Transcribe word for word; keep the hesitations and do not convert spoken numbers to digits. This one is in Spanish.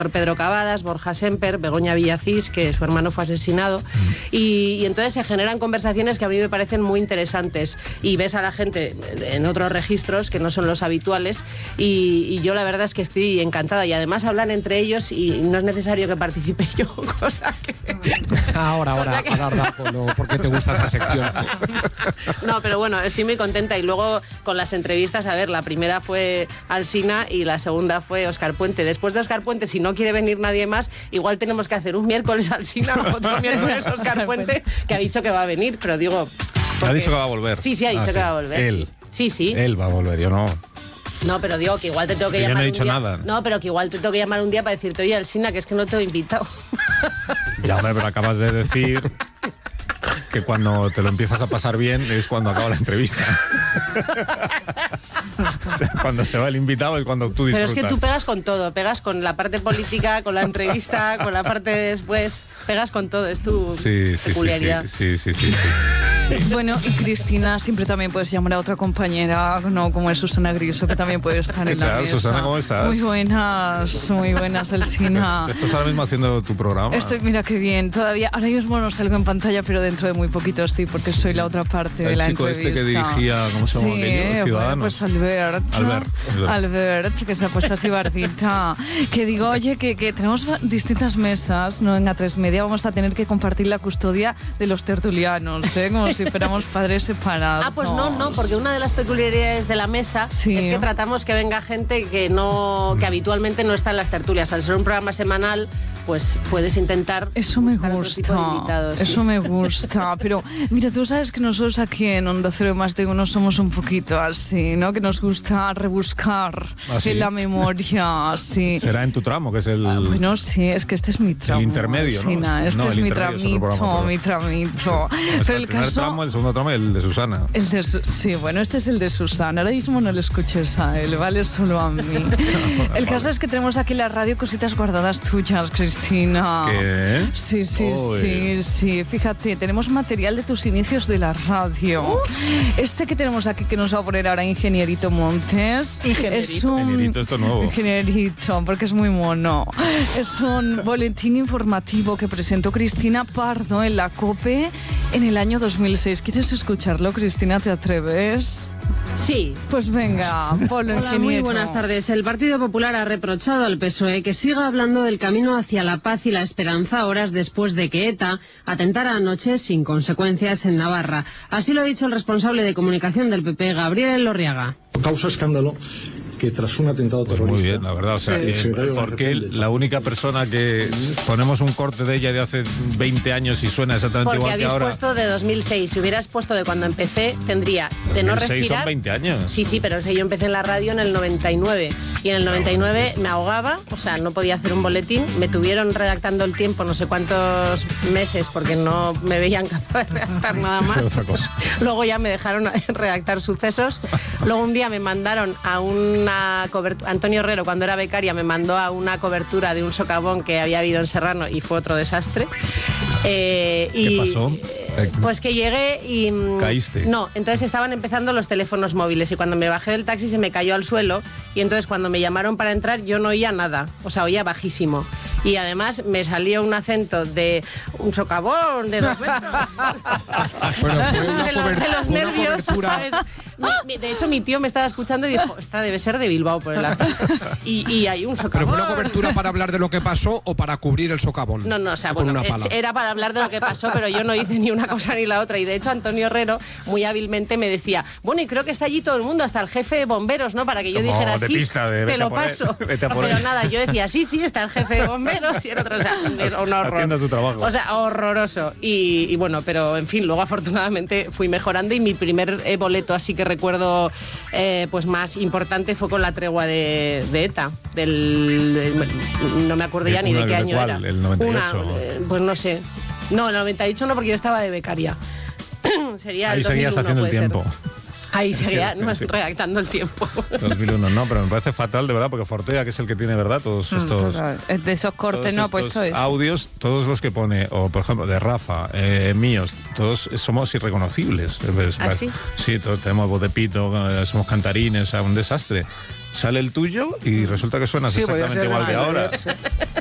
Pedro Cavadas, Borja Semper, Begoña Villacís, que su hermano fue asesinado, y, y entonces se generan conversaciones que a mí me parecen muy interesantes, y ves a la gente en otros registros que no son los habituales, y, y yo la verdad es que estoy encantada, y además hablan entre ellos y no es necesario que participe yo, cosa que... Ahora, ahora, cosa que... ahora, ahora, ¿por qué te gusta esa sección? No, pero bueno, estoy muy contenta, y luego con las entrevistas, a ver, la primera fue Alsina y la segunda fue Óscar Puente. Después de Óscar Puente, si no quiere venir nadie más, igual tenemos que hacer un miércoles Alsina, otro miércoles Óscar Puente, que ha dicho que va a venir, pero digo... Porque... ¿Ha dicho que va a volver? Sí, sí, ha dicho ah, sí. que va a volver. Él. Sí, sí. Él va a volver, yo no. No, pero digo que igual te tengo que, que llamar yo no he un dicho día. nada. No, pero que igual te tengo que llamar un día para decirte, oye, Alsina, que es que no te he invitado. Ya, hombre, pero acabas de decir que cuando te lo empiezas a pasar bien es cuando acaba la entrevista. O sea, cuando se va el invitado es cuando tú disfrutas. Pero es que tú pegas con todo, pegas con la parte política, con la entrevista, con la parte de después, pegas con todo, es tu sí, sí, peculiaridad. Sí, sí, sí, sí, sí. Sí. Bueno, y Cristina, siempre también puedes llamar a otra compañera, no como es Susana Griso, que también puede estar en claro, la mesa. Susana, ¿cómo estás? Muy buenas, muy buenas, Alsina. ¿Estás ahora mismo haciendo tu programa? Estoy, mira qué bien, todavía, ahora mismo no salgo en pantalla, pero dentro de muy poquito sí, porque soy la otra parte el de la chico entrevista. Este que dirigía, ¿cómo se llama sí, aquello? Ciudadanos. Bueno, pues Albert. Albert. Albert. Albert, que se ha puesto así barbita. Que digo, oye, que, que tenemos distintas mesas, ¿no? En A tres Media vamos a tener que compartir la custodia de los tertulianos, ¿eh? Como si fuéramos padres separados. Ah, pues no, no, porque una de las peculiaridades de la mesa sí. es que tratamos que venga gente que no, que habitualmente no está en las tertulias. Al ser un programa semanal, pues puedes intentar. Eso me gusta. Invitados, eso sí. me gusta. Pero mira, tú sabes que nosotros aquí en Onda Cero Más de Uno somos un poquito así, ¿no? Que nos gusta rebuscar ¿Ah, sí? en la memoria, sí. Será en tu tramo, que es el. Ah, bueno, sí, es que este es mi tramo. El intermedio, sí, ¿no? Este no, es mi tramito, programa, mi tramito. Pero pero el el primer caso. tramo, el segundo tramo, el de Susana. El de, sí, bueno, este es el de Susana. Ahora mismo no le escuches a él, vale solo a mí. El caso es que tenemos aquí en la radio cositas guardadas tuyas, Cristina. ¿Qué? Sí, sí, Uy. sí, sí. Fíjate, tenemos material de tus inicios de la radio. Uh. Este que tenemos aquí que nos va a poner ahora Ingenierito Montes. Ingenierito. Es un Ingenierito, esto nuevo. Ingenierito, porque es muy mono. Es un boletín informativo que presentó Cristina Pardo en la COPE en el año dos mil seis. ¿Quieres escucharlo, Cristina? ¿Te atreves? Sí. Pues venga, ponlo, Hola, ingeniero. muy buenas tardes. El Partido Popular ha reprochado al P S O E que siga hablando del camino hacia la paz y la esperanza horas después de que ETA atentara anoche sin consecuencias en Navarra. Así lo ha dicho el responsable de comunicación del P P, Gabriel Lorriaga. Causa escándalo que tras un atentado pues terrorista... Muy bien, la verdad. O sea, sí, eh, porque la única persona que ponemos un corte de ella de hace veinte años y suena exactamente porque igual que ahora... Porque habéis puesto de dos mil seis. Si hubieras puesto de cuando empecé, tendría de no dos mil seis respirar... son veinte años. Sí, sí, pero o sea, yo empecé en la radio en el noventa y nueve. Y en el noventa y nueve me ahogaba, o sea, no podía hacer un boletín. Me tuvieron redactando El Tiempo no sé cuántos meses porque no me veían capaz de redactar nada más. Otra cosa. Luego ya me dejaron redactar Sucesos. Luego un día me mandaron a una cobertura... Antonio Herrero, cuando era becaria, me mandó a una cobertura de un socavón que había habido en Serrano y fue otro desastre. Eh, ¿Qué y, pasó? Pues que llegué y... ¿Caíste? No, entonces estaban empezando los teléfonos móviles y cuando me bajé del taxi se me cayó al suelo y entonces cuando me llamaron para entrar yo no oía nada, o sea, oía bajísimo. Y además me salió un acento de un socavón de dos metros. Bueno, fue una de, los, de los una nervios, ¿sabes? Mi, mi, de hecho, mi tío me estaba escuchando y dijo, esta debe ser de Bilbao por el acento. Y, y hay un socavón. ¿Pero fue una cobertura para hablar de lo que pasó o para cubrir el socavón? No, no, o sea, con bueno, una pala. era para hablar de lo que pasó, pero yo no hice ni una cosa ni la otra. Y de hecho, Antonio Herrero muy hábilmente me decía, bueno, y creo que está allí todo el mundo, hasta el jefe de bomberos, ¿no? Para que yo Como dijera, de sí, pista, de, te lo por paso. Él, vete a por pero él. nada, yo decía, sí, sí, está el jefe de bomberos y el otro, o sea, es un horror. Haciendo tu trabajo. O sea, horroroso. Y, y bueno, pero en fin, luego afortunadamente fui mejorando y mi primer eh, boleto así que recuerdo eh, pues más importante fue con la tregua de, de ETA. Del, del, no me acuerdo ya ni de qué año cuál? era. ¿El noventa y ocho? Una, eh, pues no sé. No, el noventa y ocho no, porque yo estaba de becaria. Sería Ahí el dos mil uno, seguías haciendo el puede tiempo. ser. Ahí seguía no, redactando el tiempo. dos mil uno, no, pero me parece fatal, de verdad, porque Fortea, que es el que tiene, ¿verdad? Todos estos... Mm, de esos cortes no ha puesto eso. Audios, todos los que pone, o por ejemplo, de Rafa, eh, míos, todos somos irreconocibles. ¿Ah, sí? Sí, todos tenemos voz de pito, somos cantarines, o sea, un desastre. Sale el tuyo y resulta que suenas Sí, exactamente igual que ahora. Sí.